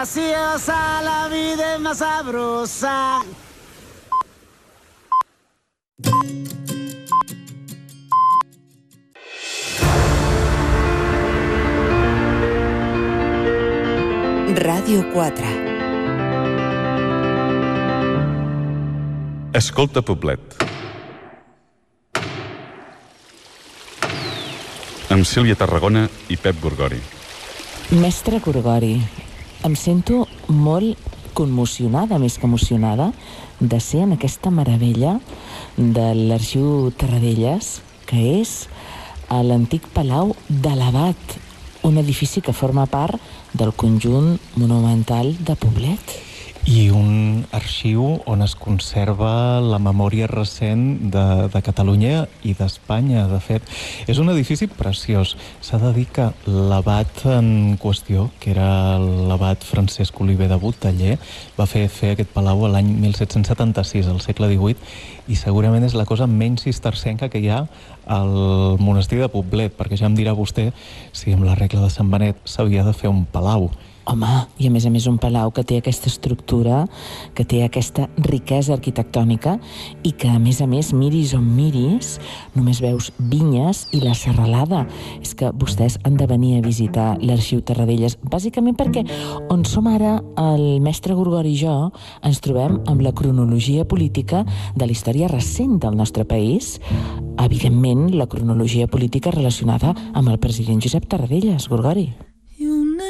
graciosa, la vida es más sabrosa. Ràdio 4. Escolta Poblet. Amb Sílvia Tarragona i Pep Gorgori. Mestre Gorgori, em sento molt commocionada, més que emocionada, de ser en aquesta meravella de l'Arxiu Tarradellas, que és a l'antic Palau de l'Abat, un edifici que forma part del conjunt monumental de Poblet. I un arxiu on es conserva la memòria recent de Catalunya i d'Espanya. De fet, és un edifici preciós. S'ha de dir que l'abat en qüestió, que era l'abat Francesc Oliver de Boteller, va fer aquest palau l'any 1776, al segle XVIII, i segurament és la cosa menys cistercenca que hi ha al monestir de Poblet, perquè ja em dirà vostè si amb la regla de Sant Benet s'havia de fer un palau. Home, i a més un palau que té aquesta estructura, que té aquesta riquesa arquitectònica i que a més, miris on miris, només veus vinyes i la serralada. És que vostès han de venir a visitar l'Arxiu Tarradellas, bàsicament perquè on som ara, el mestre Gorgori i jo, ens trobem amb la cronologia política de la història recent del nostre país. Evidentment, la cronologia política relacionada amb el president Josep Tarradellas, Gorgori.